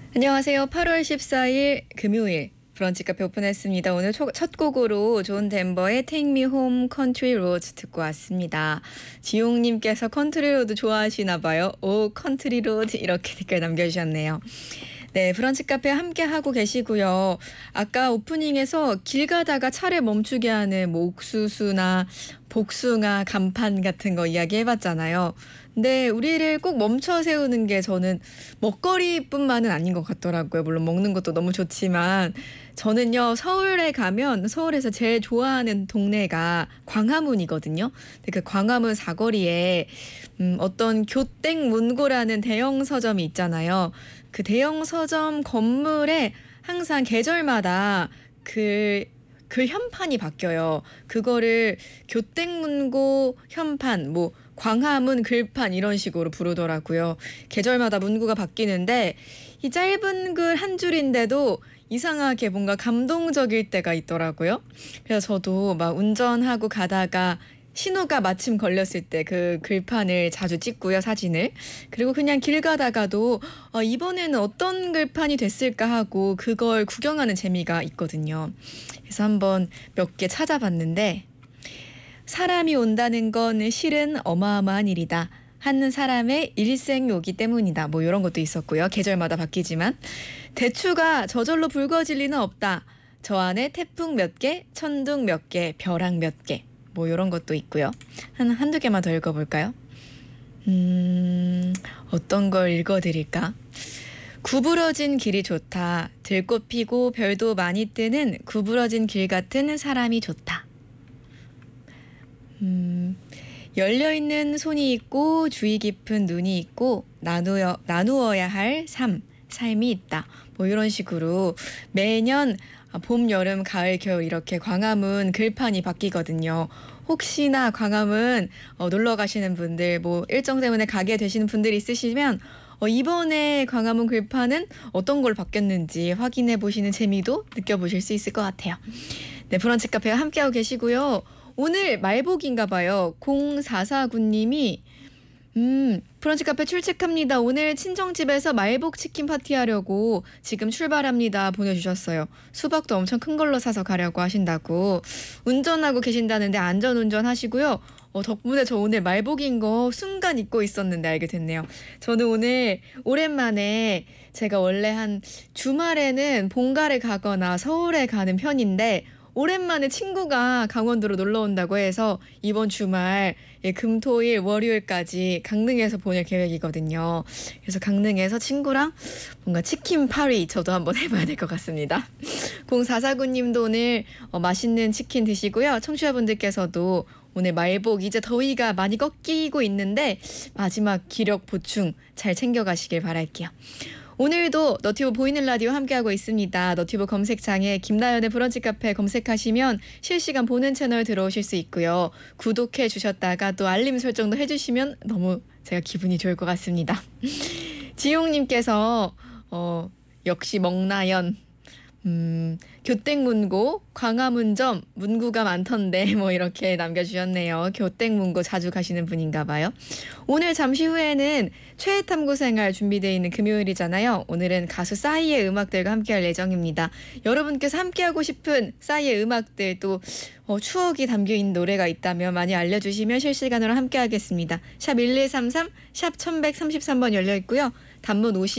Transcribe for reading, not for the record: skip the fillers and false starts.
안녕하세요. 8월 14일 금요일 브런치 카페 오픈했습니다. 오늘 첫 곡으로 존 덴버의 Take Me Home Country Roads 듣고 왔습니다. 지용님께서 컨트리 로드 좋아하시나 봐요. 오, 컨트리 로드 이렇게 댓글 남겨주셨네요. 네, 브런치 카페 함께 하고 계시고요. 아까 오프닝에서 길 가다가 차를 멈추게 하는 뭐 옥수수나 복숭아, 간판 같은 거 이야기 해봤잖아요. 근데 우리를 꼭 멈춰 세우는 게 저는 먹거리뿐만은 아닌 것 같더라고요. 물론 먹는 것도 너무 좋지만 저는요, 서울에 가면 서울에서 제일 좋아하는 동네가 광화문이거든요. 근데 그 광화문 사거리에 어떤 교땡문고라는 대형 서점이 있잖아요. 그 대형 서점 건물에 항상 계절마다 그 현판이 바뀌어요. 그거를 교땡문고 현판, 뭐 광화문 글판 이런 식으로 부르더라고요. 계절마다 문구가 바뀌는데 이 짧은 글 한 줄인데도 이상하게 뭔가 감동적일 때가 있더라고요. 그래서 저도 막 운전하고 가다가 신호가 마침 걸렸을 때 그 글판을 자주 찍고요, 사진을. 그리고 그냥 길 가다가도 이번에는 어떤 글판이 됐을까 하고 그걸 구경하는 재미가 있거든요. 그래서 한번 몇 개 찾아봤는데 사람이 온다는 건 실은 어마어마한 일이다. 한 사람의 일생요기 때문이다. 뭐 이런 것도 있었고요. 계절마다 바뀌지만 대추가 저절로 붉어질 리는 없다. 저 안에 태풍 몇 개, 천둥 몇 개, 벼락 몇 개. 뭐 이런 것도 있고요. 한두 개만 더 읽어볼까요? 어떤 걸 읽어드릴까? 구부러진 길이 좋다. 들꽃 피고 별도 많이 뜨는 구부러진 길 같은 사람이 좋다. 열려있는 손이 있고 주의 깊은 눈이 있고 나누어야 할 삶이 있다. 뭐 이런 식으로 매년 봄, 여름, 가을, 겨울 이렇게 광화문 글판이 바뀌거든요. 혹시나 광화문 놀러 가시는 분들, 뭐 일정 때문에 가게 되시는 분들이 있으시면 이번에 광화문 글판은 어떤 걸 바뀌었는지 확인해 보시는 재미도 느껴보실 수 있을 것 같아요. 네, 브런치 카페와 함께하고 계시고요. 오늘 말복인가 봐요. 0449님이 브런치 카페 출첵합니다. 오늘 친정집에서 말복 치킨 파티하려고 지금 출발합니다. 보내주셨어요. 수박도 엄청 큰 걸로 사서 가려고 하신다고. 운전하고 계신다는데 안전운전 하시고요. 덕분에 저 오늘 말복인 거 순간 잊고 있었는데 알게 됐네요. 저는 오늘 오랜만에 제가 원래 한 주말에는 본가를 가거나 서울에 가는 편인데 오랜만에 친구가 강원도로 놀러 온다고 해서 이번 주말 금토일 월요일까지 강릉에서 보낼 계획이거든요. 그래서 강릉에서 친구랑 뭔가 치킨 파리 저도 한번 해봐야 될 것 같습니다. 0449님도 오늘 맛있는 치킨 드시고요. 청취자분들께서도 오늘 말복 이제 더위가 많이 꺾이고 있는데 마지막 기력 보충 잘 챙겨가시길 바랄게요. 오늘도 너튜브 보이는 라디오 함께하고 있습니다. 너튜브 검색창에 김나연의 브런치 카페 검색하시면 실시간 보는 채널 들어오실 수 있고요. 구독해 주셨다가 또 알림 설정도 해주시면 너무 제가 기분이 좋을 것 같습니다. 지용님께서 역시 먹나연 교땡문고 광화문점 문구가 많던데 뭐 이렇게 남겨주셨네요. 교땡문고 자주 가시는 분인가 봐요. 오늘 잠시 후에는 최애탐구생활 준비되어 있는 금요일이잖아요. 오늘은 가수 싸이의 음악들과 함께할 예정입니다. 여러분께서 함께하고 싶은 싸이의 음악들 또 추억이 담겨있는 노래가 있다면 많이 알려주시면 실시간으로 함께하겠습니다. 샵 1133, 샵 1133번 열려있고요. 단문 50